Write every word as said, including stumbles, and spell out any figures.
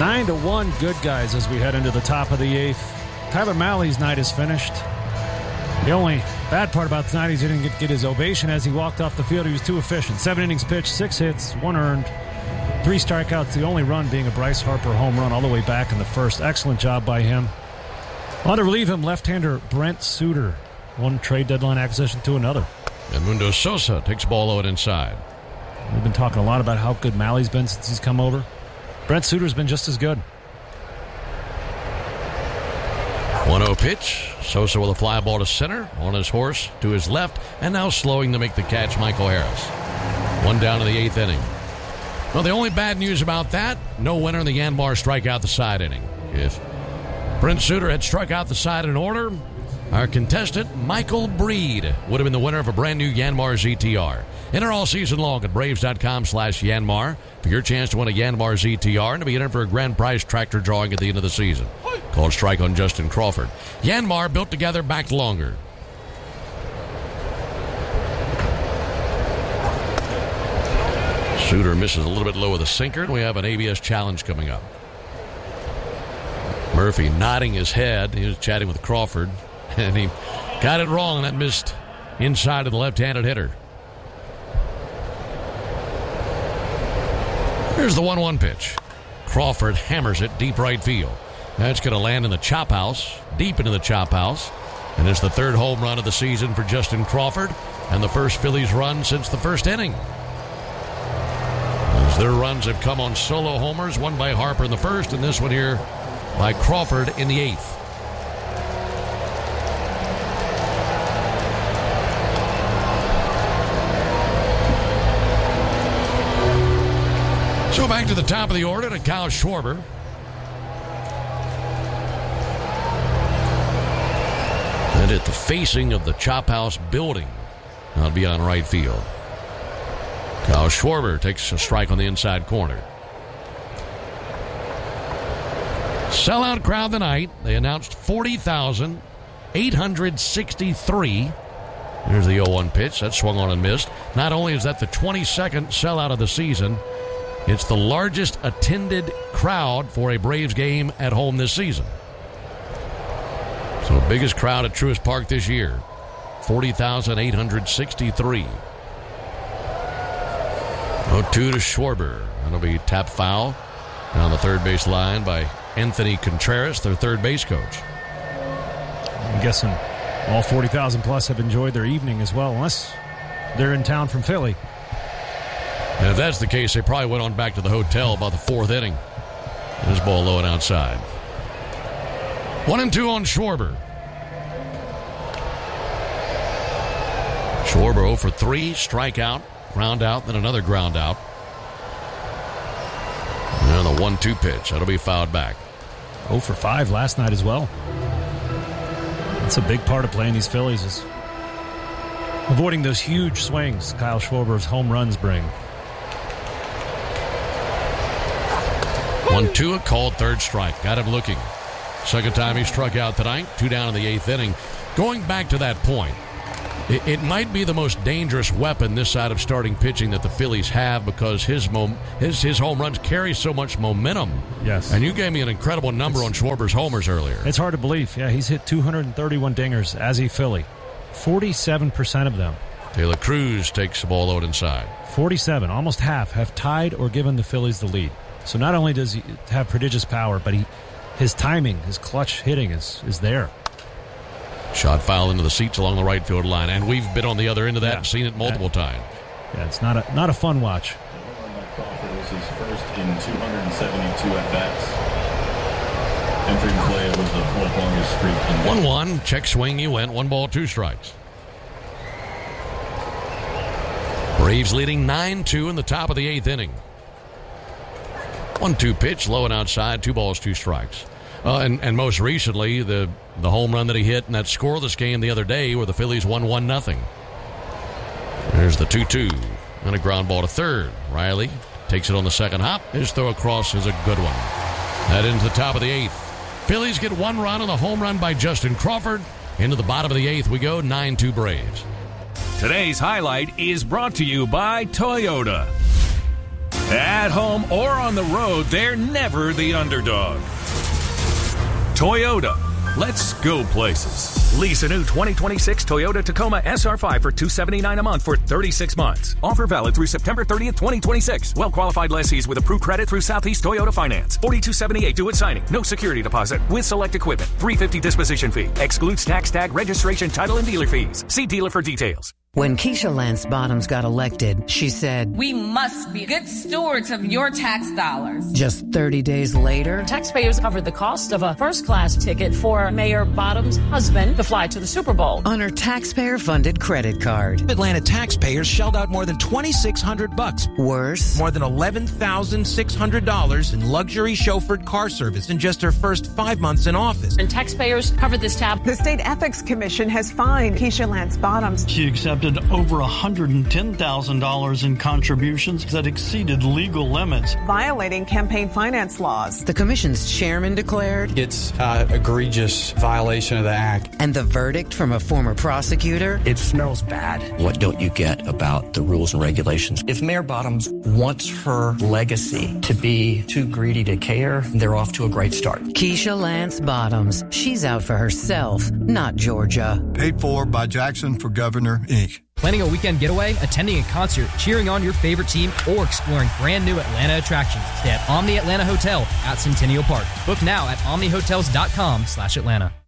Nine to one, good guys as we head into the top of the eighth. Tyler Mahle's night is finished. The only bad part about tonight is he didn't get, get his ovation as he walked off the field. He was too efficient. Seven innings pitched, six hits, one earned, three strikeouts. The only run being a Bryce Harper home run all the way back in the first. Excellent job by him. On to relieve him, left-hander Brent Suter. One trade deadline acquisition to another. And Mundo Sosa takes ball out inside. We've been talking a lot about how good Mahle's been since he's come over. Brent Suter's been just as good. one oh pitch. Sosa with a fly ball to center. On his horse to his left. And now slowing to make the catch, Michael Harris. One down in the eighth inning. Well, the only bad news about that, no winner in the Yanmar strikeout the side inning. If Brent Suter had struck out the side in order, our contestant, Michael Breed, would have been the winner of a brand new Yanmar Z T R. Enter all season long at Braves.com slash Yanmar for your chance to win a Yanmar Z T R and to be entered for a grand prize tractor drawing at the end of the season. Called strike on Justin Crawford. Yanmar, built together, backed longer. Suter misses a little bit low with a sinker, and we have an A B S challenge coming up. Murphy nodding his head. He was chatting with Crawford, and he got it wrong, and that missed inside of the left-handed hitter. Here's the one one pitch. Crawford hammers it deep right field. That's going to land in the chop house, deep into the chop house. And it's the third home run of the season for Justin Crawford and the first Phillies run since the first inning. As their runs have come on solo homers, one by Harper in the first and this one here by Crawford in the eighth. So back to the top of the order to Kyle Schwarber. And at the facing of the Chop House building, that'll be on right field. Kyle Schwarber takes a strike on the inside corner. Sellout crowd tonight. They announced forty thousand eight hundred sixty-three. Here's the oh one pitch. That swung on and missed. Not only is that the twenty-second sellout of the season, it's the largest attended crowd for a Braves game at home this season. So biggest crowd at Truist Park this year, forty thousand eight hundred sixty-three. oh two to Schwarber. That'll be tap foul down the third base line by Anthony Contreras, their third base coach. I'm guessing all forty thousand plus have enjoyed their evening as well, unless they're in town from Philly. And if that's the case, they probably went on back to the hotel about the fourth inning. This ball low and outside. One and two on Schwarber. Schwarber oh for three, strikeout, ground out, then another ground out. And the one two pitch. That'll be fouled back. oh for five last night as well. That's a big part of playing these Phillies is avoiding those huge swings Kyle Schwarber's home runs bring. one two, a called third strike. Got him looking. Second time he struck out tonight. Two down in the eighth inning. Going back to that point, it, it might be the most dangerous weapon this side of starting pitching that the Phillies have because his mom, his his home runs carry so much momentum. Yes. And you gave me an incredible number it's, on Schwarber's homers earlier. It's hard to believe. Yeah, he's hit two hundred thirty-one dingers as a Philly. forty-seven percent of them. Taylor Cruz takes the ball out inside. forty-seven, almost half, have tied or given the Phillies the lead. So not only does he have prodigious power, but he his timing, his clutch hitting is, is there. Shot foul into the seats along the right field line, and we've been on the other end of that yeah. and seen it multiple that, times. Yeah, it's not a not a fun watch. Crawford was his first in two hundred seventy-two at-bats. Entering play was the fourth longest streak. one one, check swing, you went. One ball, two strikes. Braves leading nine two in the top of the eighth inning. one two pitch, low and outside, two balls, two strikes. Uh, and, and most recently, the, the home run that he hit in that scoreless game the other day where the Phillies won one nothing. There's the two two. And a ground ball to third. Riley takes it on the second hop. His throw across is a good one. That into the top of the eighth. Phillies get one run on the home run by Justin Crawford. Into the bottom of the eighth we go, nine two Braves. Today's highlight is brought to you by Toyota. At home or on the road, they're never the underdog. Toyota. Let's go places. Lease a new twenty twenty-six Toyota Tacoma S R five for two hundred seventy-nine dollars a month for thirty-six months. Offer valid through September thirtieth, twenty twenty-six. Well-qualified lessees with approved credit through Southeast Toyota Finance. forty-two seventy-eight due at signing. No security deposit with select equipment. three hundred fifty dollars disposition fee. Excludes tax, tag, registration, title, and dealer fees. See dealer for details. When Keisha Lance Bottoms got elected, she said, "We must be good stewards of your tax dollars." Just thirty days later, taxpayers covered the cost of a first-class ticket for Mayor Bottoms' husband to fly to the Super Bowl on her taxpayer-funded credit card. Atlanta taxpayers shelled out more than twenty-six hundred bucks. Worse, more than eleven thousand six hundred dollars in luxury chauffeured car service in just her first five months in office. And taxpayers covered this tab. The State Ethics Commission has fined Keisha Lance Bottoms. She accepted over one hundred ten thousand dollars in contributions that exceeded legal limits, violating campaign finance laws. The commission's chairman declared it's an egregious violation of the act. And the verdict from a former prosecutor? It smells bad. What don't you get about the rules and regulations? If Mayor Bottoms wants her legacy to be too greedy to care, they're off to a great start. Keisha Lance Bottoms. She's out for herself, not Georgia. Paid for by Jackson for Governor, Incorporated. Planning a weekend getaway, attending a concert, cheering on your favorite team, or exploring brand new Atlanta attractions? Stay at Omni Atlanta Hotel at Centennial Park. Book now at omni hotels dot com slash Atlanta.